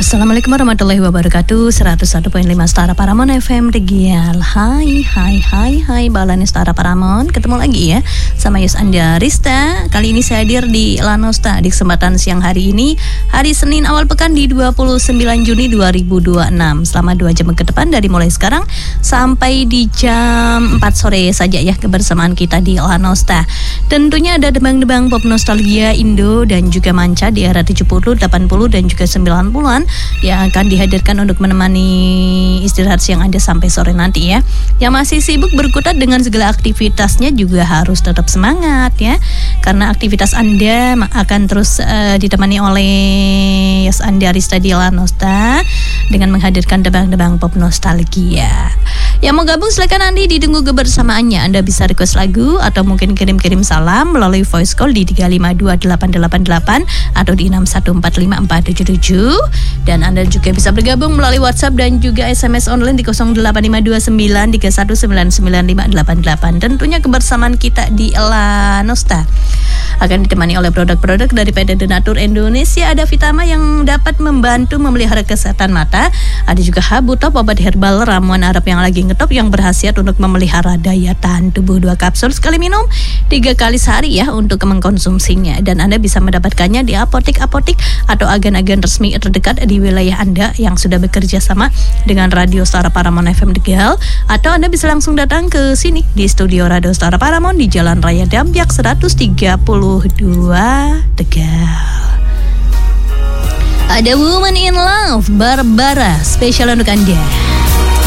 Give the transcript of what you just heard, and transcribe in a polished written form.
Assalamualaikum warahmatullahi wabarakatuh. 101.5 Setara Paramon FM Tegial. Hai Balani Setara Paramon. Ketemu lagi ya sama Yus Anda Rista. Kali ini saya hadir di Lanosta di kesempatan siang hari ini, hari Senin awal pekan di 29 Juni 2026. Selama 2 jam ke depan dari mulai sekarang sampai di jam 4 sore saja ya kebersamaan kita di Lanosta. Tentunya ada debang-debang pop nostalgia Indo dan juga manca di era 70, 80 dan juga 90-an yang akan dihadirkan untuk menemani istirahat siang Anda sampai sore nanti ya. Yang masih sibuk berkutat dengan segala aktivitasnya juga harus tetap semangat ya, karena aktivitas Anda akan terus ditemani oleh Yos Andi Arista di Lanosta dengan menghadirkan debang-debang pop nostalgia. Yang mau gabung silakan nanti ditunggu kebersamaannya. Anda bisa request lagu atau mungkin kirim-kirim salam melalui voice call di 3528888 atau di 6145477. Dan Anda juga bisa bergabung melalui WhatsApp dan juga SMS online di 085293199588. Tentunya kebersamaan kita di Lanosta akan ditemani oleh produk-produk dari PT Denatur Indonesia. Ada Vitama yang dapat membantu memelihara kesehatan mata. Ada juga Habu Top, obat herbal ramuan Arab yang lagi ngetop yang berkhasiat untuk memelihara daya tahan tubuh. 2 kapsul sekali minum 3 kali sehari ya untuk mengkonsumsinya. Dan Anda bisa mendapatkannya di apotek-apotek atau agen-agen resmi terdekat di wilayah Anda yang sudah bekerja sama dengan Radio Setara Paramon FM Tegal. Atau Anda bisa langsung datang ke sini di studio Radio Setara Paramon di Jalan Raya Dampiak 132 Tegal. Ada Woman in Love Barbara spesial untuk Anda.